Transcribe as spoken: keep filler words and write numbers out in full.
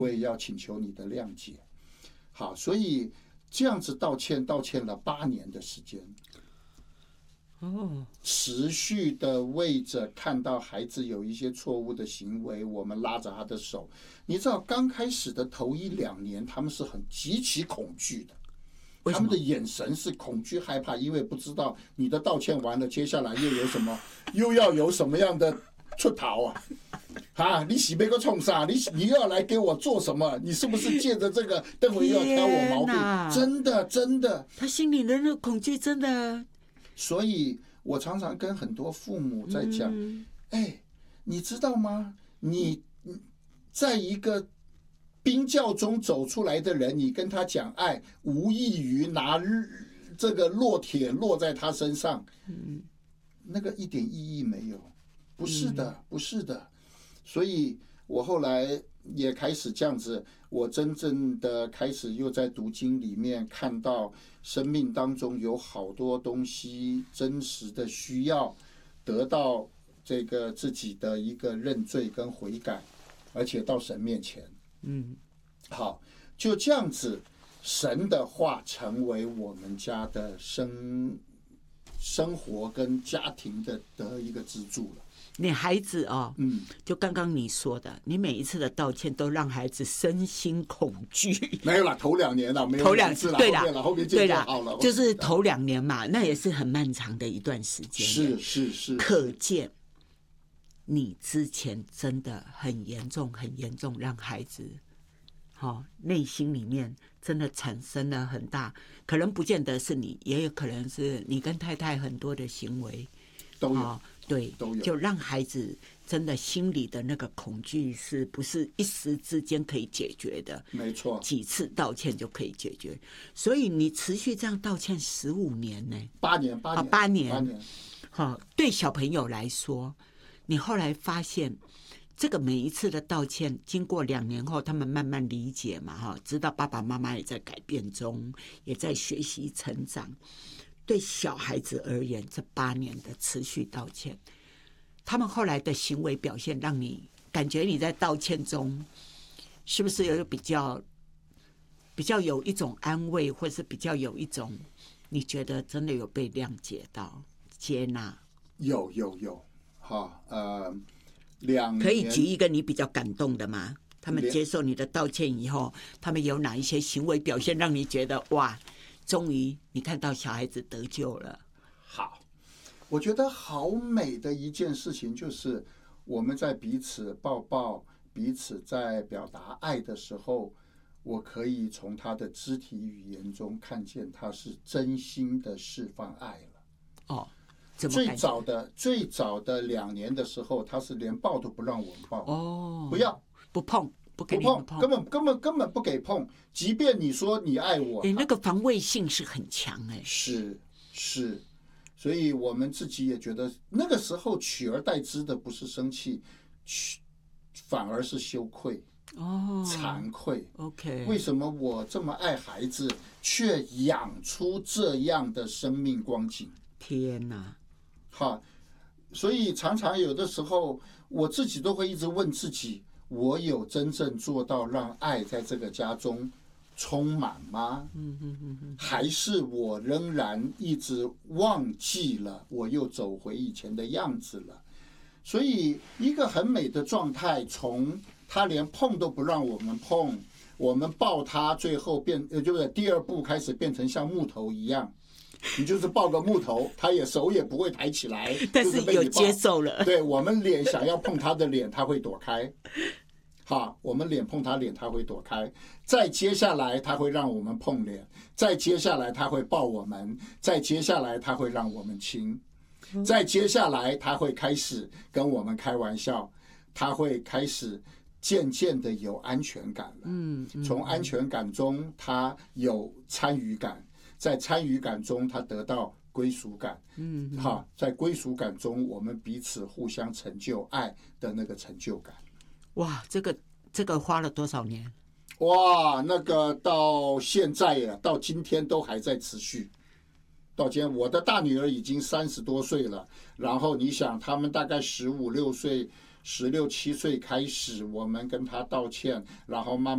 我也要请求你的谅解。好，所以这样子道歉，道歉了八年的时间。 哦， 持续的为着看到孩子有一些错误的行为，我们拉着他的手。你知道，刚开始的头一两年，他们是很极其恐惧的。他们的眼神是恐惧害怕，因为不知道你的道歉完了，接下来又有什么，又要有什么样的出逃啊？啊，你洗杯个冲啥？你你又要来给我做什么？你是不是借着这个，等会又要挑我毛病？真的，真的， 他心里的那个恐惧真的。 所以我常常跟很多父母在讲，嗯、哎，你知道吗？你在一个冰窖中走出来的人，你跟他讲爱，无异于拿这个烙铁落在他身上，嗯、那个一点意义没有。不是的，不是的。所以我后来也开始这样子，我真正的开始又在读经里面看到生命当中有好多东西真实的需要得到这个自己的一个认罪跟悔改，而且到神面前。嗯，好，就这样子，神的话成为我们家的生生活跟家庭的的一个支柱了。 你孩子哦，嗯，就刚刚你说的，你每一次的道歉都让孩子身心恐惧。 没有啦，头两年了，没有头两次了， 对啦， 后面渐渐好了， 就是头两年嘛，那也是很漫长的一段时间。 是是是， 可见你之前真的很严重，很严重，让孩子好内心里面真的产生了很大，可能不见得是你，也有可能是你跟太太很多的行为都有。 对，就让孩子真的心里的那个恐惧是不是一时之间可以解决的？ 没错， 几次道歉就可以解决。所以你持续这样道歉十五年呢？ 八年，八年， 八年， 八年。 好，对小朋友来说，你后来发现，这个每一次的道歉，经过两年后，他们慢慢理解嘛，哈，知道爸爸妈妈也在改变中，也在学习成长。对小孩子而言，这八年的持续道歉，他们后来的行为表现，让你感觉你在道歉中，是不是有比较比较有一种安慰，或是比较有一种你觉得真的有被谅解到、接纳？ 有有有，哈，呃，两年可以举一个你比较感动的吗？他们接受你的道歉以后，他们有哪一些行为表现让你觉得哇？终于你看到小孩子得救了。 好，我觉得好美的一件事情就是我们在彼此抱抱，彼此在表达爱的时候，我可以从他的肢体语言中看见他是真心的释放爱了。 哦， 最早的最早的两年的时候，他是连抱都不让我们抱。 哦， 不要不碰。不, 不碰，根本根本根本不给碰。即便你说你爱我， 你那个防卫性是很强哎。 是是，所以我们自己也觉得那个时候取而代之的不是生气，反而是羞愧哦， 惭愧。 OK， 为什么我这么爱孩子，却养出这样的生命光景？ 天哪！ 哈，所以常常有的时候，我自己都会一直问自己。我有真正做到让爱在这个家中充满吗？嗯嗯嗯嗯，还是我仍然一直忘记了，我又走回以前的样子了？所以一个很美的状态，从他连碰都不让我们碰，我们抱他，最后变呃，就是第二步开始变成像木头一样。你就是抱个木头，他也手也不会抬起来， 但是有接受了。 对，我们脸想要碰他的脸，他会躲开。好，我们脸碰他脸，他会躲开。再接下来，他会让我们碰脸；再接下来，他会抱我们；再接下来，他会让我们亲；再接下来，他会开始跟我们开玩笑，他会开始渐渐的有安全感了。嗯，从安全感中，他有参与感。在参与感中，他得到归属感。嗯，好，在归属感中，我们彼此互相成就爱的那个成就感。 哇，这个这个花了多少年？ 哇，那个到现在呀，到今天都还在持续。到今天，我的大女儿已经三十多岁了，然后你想，他们大概十五六岁、十六七岁开始，我们跟她道歉，然后慢慢。